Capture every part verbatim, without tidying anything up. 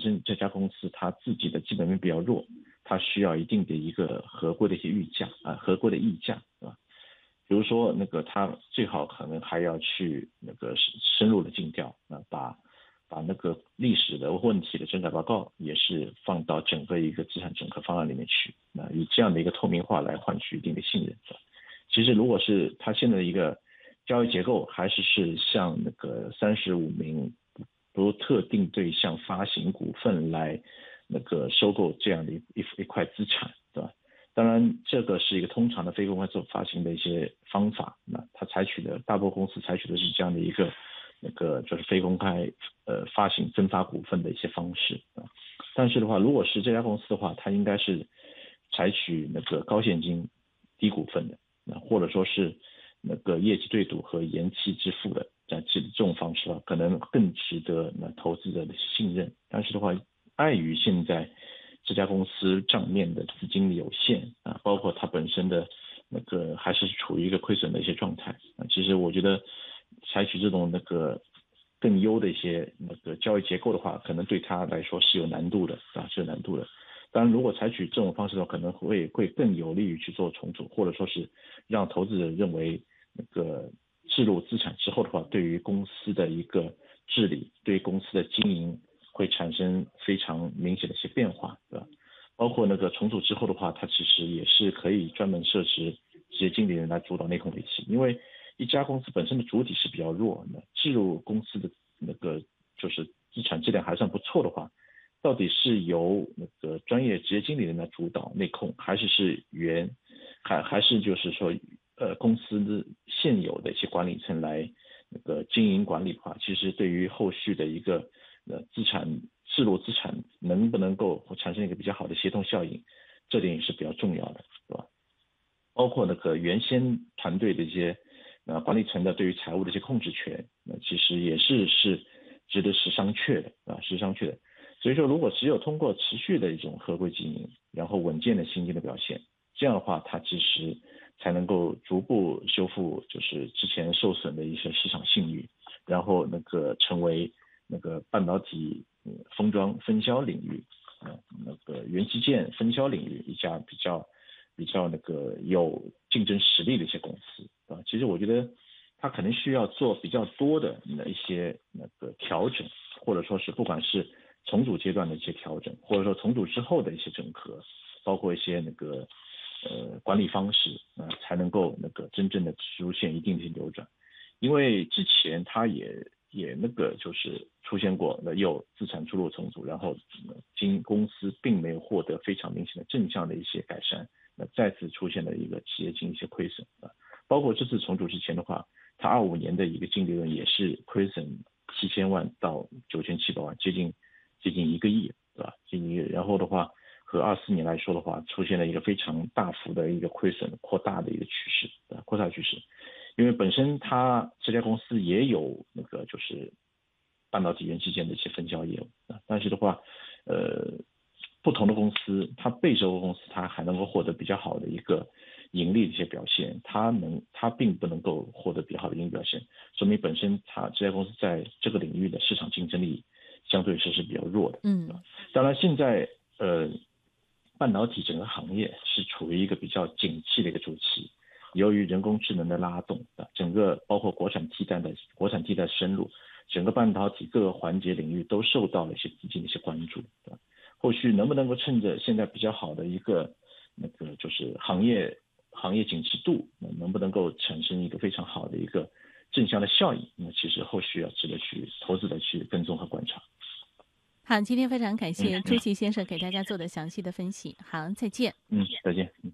身这家公司它自己的基本面比较弱，它需要一定的一个合规的一些预价啊，合规的溢价，对吧？比如说那个它最好可能还要去那个深入的尽调啊，把把那个历史的问题的整改报告也是放到整个一个资产整合方案里面去，那以这样的一个透明化来换取一定的信任。其实如果是它现在的一个交易结构还是是像那个三十五名不特定对象发行股份来那个收购这样的一一一块资产，对吧？当然这个是一个通常的非公开做发行的一些方法，那它采取的大部分公司采取的是这样的一个那个就是非公开呃发行分发股份的一些方式啊。但是的话，如果是这家公司的话，它应该是采取那个高现金低股份的，那或者说是那个业绩对赌和延期支付的这这种方式啊，可能更值得那投资者的信任。但是的话，碍于现在这家公司账面的资金有限啊，包括它本身的那个还是处于一个亏损的一些状态啊。其实我觉得采取这种那个更优的一些那个交易结构的话，可能对它来说是有难度的啊，是有难度的。当然，如果采取这种方式的话，可能会会更有利于去做重组，或者说是让投资者认为那个置入资产之后的话，对于公司的一个治理，对于公司的经营会产生非常明显的一些变化，对吧？包括那个重组之后的话，它其实也是可以专门设置职业经理人来主导内控体系，因为一家公司本身的主体是比较弱，那置入公司的那个就是资产质量还算不错的话，到底是由那个专业职业经理人来主导内控，还是是原还还是就是说呃公司的现有的一些管理层来那个经营管理的话，其实对于后续的一个呃资产置入资产能不能够产生一个比较好的协同效应，这点也是比较重要的，对吧？包括那个原先团队的一些呃管理层的对于财务的一些控制权，那其实也是是值得是商榷的啊，是商榷的。所以说，如果只有通过持续的一种合规经营，然后稳健的现金的表现，这样的话，它其实才能够逐步修复就是之前受损的一些市场信誉，然后那个成为那个半导体封装分销领域呃那个元器件分销领域一家比较比较那个有竞争实力的一些公司啊。其实我觉得它可能需要做比较多的那一些那个调整，或者说是不管是重组阶段的一些调整，或者说重组之后的一些整合，包括一些那个呃管理方式啊、呃，才能够那个真正的出现一定的流转。因为之前它也也那个就是出现过那又资产注入重组，然后经公司并没有获得非常明显的正向的一些改善，那再次出现了一个企业经营一些亏损啊。包括这次重组之前的话，它二五年的一个净利润也是亏损七千万到九千七百万，接近接近一个亿，对吧？接近一个亿。然后的话，和二四年来说的话，出现了一个非常大幅的一个亏损扩大的一个趋势，对吧？扩大趋势。因为本身它这家公司也有那个就是半导体元器件的一些分销业务啊，但是的话，呃，不同的公司，它被收购公司它还能够获得比较好的一个盈利的一些表现，它能它并不能够获得比较好的盈利表现，说明本身它这家公司在这个领域的市场竞争力相对是是比较弱的。 嗯， 当然现在呃半导体整个行业是处于一个比较景气的一个周期。由于人工智能的拉动，整个包括国产替代的国产替代深入，整个半导体各个环节领域都受到了一些资金的一些关注。后续能不能够趁着现在比较好的一个那个就是行业行业景气度，能不能够产生一个非常好的一个正向的效应？那其实后续要值得去投资的去跟踪和观察。 好，今天非常感谢朱琦先生给大家做的详细的分析。好，再见。 嗯，再见。嗯。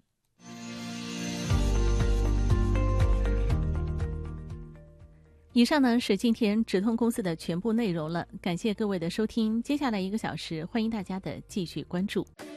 以上呢是今天直通公司的全部内容了，感谢各位的收听。接下来一个小时，欢迎大家的继续关注。